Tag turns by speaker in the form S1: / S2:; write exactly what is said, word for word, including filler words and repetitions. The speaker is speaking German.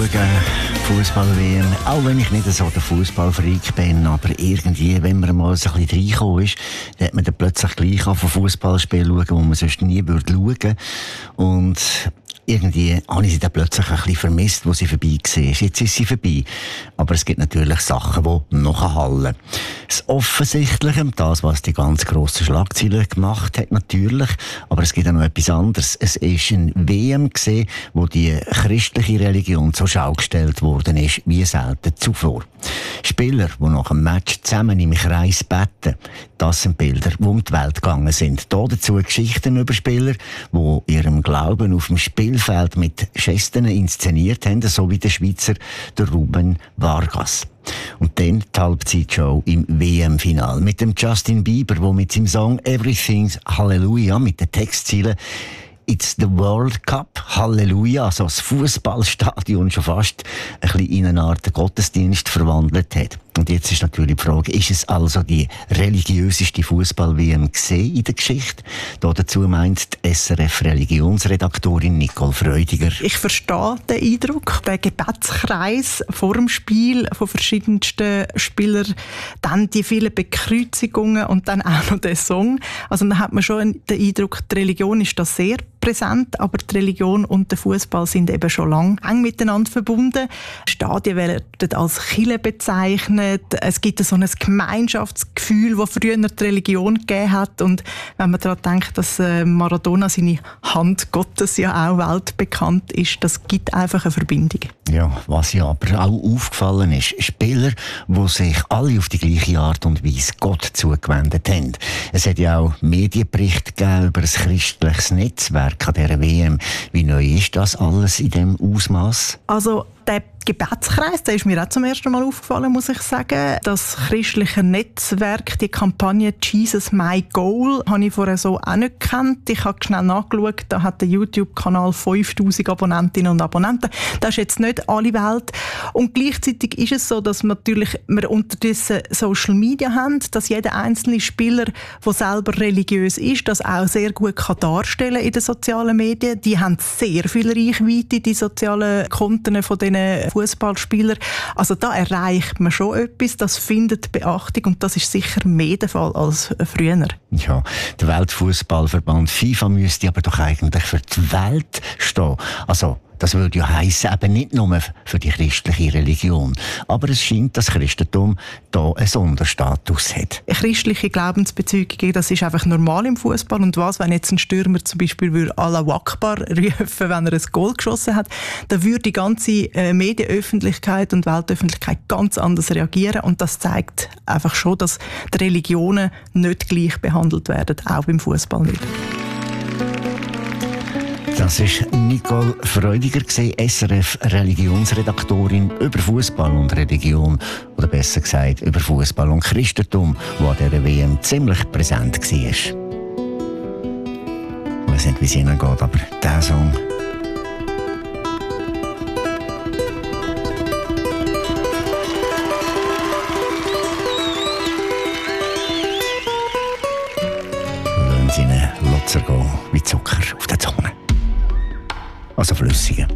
S1: schauen, Fußball-W M. Auch wenn ich nicht so der Fußballfreak bin, aber irgendwie, wenn man mal so ein bisschen reingekommen ist, dann hat man dann plötzlich gleich auf ein Fußballspiel schauen, wo man sonst nie schauen würde. Und irgendwie habe ich sie dann plötzlich ein bisschen vermisst, wo sie vorbei war. Jetzt ist sie vorbei. Aber es gibt natürlich Sachen, die noch hallen. Das Offensichtliche, das, was die ganz grossen Schlagzeilen gemacht hat, natürlich. Aber es gibt auch noch etwas anderes. Es war ein W M, wo die christliche Religion zur Schau gestellt worden ist, wie selten zuvor. Spieler, die nach dem Match zusammen im Kreis beten, das sind Bilder, die um die Welt gegangen sind. Hier dazu Geschichten über Spieler, die ihrem Glauben auf dem Spielfeld mit Gesten inszeniert haben, so wie der Schweizer der Ruben Vargas. Und dann die Halbzeitshow im W M-Final mit dem Justin Bieber, der mit seinem Song «Everything's Hallelujah» mit den Textzielen «It's the World Cup, Halleluja», also das Fußballstadion schon fast ein bisschen in eine Art Gottesdienst verwandelt hat. Und jetzt ist natürlich die Frage, ist es also die religiöseste Fußball-W M gesehen in der Geschichte? Da dazu meint die S R F-Religionsredaktorin Nicole Freudiger.
S2: Ich verstehe den Eindruck, der Gebetskreis vor dem Spiel von verschiedensten Spielern, dann die vielen Bekreuzigungen und dann auch noch der Song. Also da hat man schon den Eindruck, die Religion ist da sehr präsent, aber die Religion und der Fußball sind eben schon lange eng miteinander verbunden. Stadien werden als Kirche bezeichnet. Es gibt so ein Gemeinschaftsgefühl, das früher die Religion gegeben hat. Und wenn man daran denkt, dass Maradona seine Hand Gottes ja auch weltbekannt ist, das gibt einfach eine Verbindung.
S1: Ja, was ja aber auch aufgefallen ist, Spieler, die sich alle auf die gleiche Art und Weise Gott zugewendet haben. Es hat ja auch Medienberichte gegeben über ein christliches Netzwerk an dieser W M. Wie neu ist das alles in diesem Ausmaß?
S2: Also der Gebetskreis, der ist mir auch zum ersten Mal aufgefallen, muss ich sagen. Das christliche Netzwerk, die Kampagne «Jesus My Goal», habe ich vorher so auch nicht gekannt. Ich habe schnell nachgeschaut, da hat der YouTube-Kanal fünftausend Abonnentinnen und Abonnenten. Das ist jetzt nicht alle Welt. Und gleichzeitig ist es so, dass wir natürlich wir unterdessen Social Media haben, dass jeder einzelne Spieler, der selber religiös ist, das auch sehr gut kann darstellen in den sozialen Medien. Die haben sehr viel Reichweite, die sozialen Konten von den Fußballspieler. Also da erreicht man schon etwas, das findet Beachtung und das ist sicher mehr der Fall als früher.
S1: Ja, der Weltfußballverband FIFA müsste aber doch eigentlich für die Welt stehen. Also das würde ja heissen, eben nicht nur für die christliche Religion. Aber es scheint, dass Christentum da einen Sonderstatus hat.
S2: Eine christliche Glaubensbezeugung, das ist einfach normal im Fußball. Und was, wenn jetzt ein Stürmer zum Beispiel würde Allahu Akbar rufen, wenn er ein Goal geschossen hat, dann würde die ganze Medienöffentlichkeit und Weltöffentlichkeit ganz anders reagieren. Und das zeigt einfach schon, dass die Religionen nicht gleich behandelt werden, auch beim Fußball nicht.
S1: Das war Nicole Freudiger, S R F-Religionsredaktorin über Fußball und Religion. Oder besser gesagt, über Fußball und Christentum, wo an dieser W M ziemlich präsent war. Ich weiß nicht, wie es Ihnen geht, aber dieser Song. Lassen Sie einen Lotzer gehen, wie Zucker auf der Zunge. Also flüssigen.